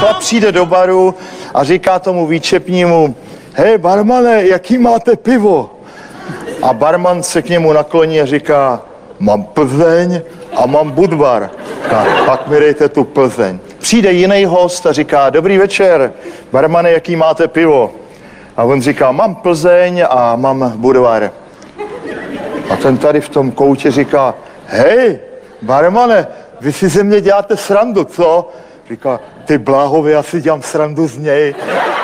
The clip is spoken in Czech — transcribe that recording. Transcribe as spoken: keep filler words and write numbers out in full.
chlap přijde do baru a říká tomu výčepnímu, hej, barmane, jaký máte pivo? A barman se k němu nakloní a říká, mám Plzeň a mám Budvar. A pak mi dejte tu Plzeň. Přijde jiný host a říká, dobrý večer, barmane, jaký máte pivo? A on říká, mám Plzeň a mám Budvar. A ten tady v tom koutě říká, hej, barmane, vy si ze mě děláte srandu, co? Říká, ty bláhově, já si dělám srandu z něj.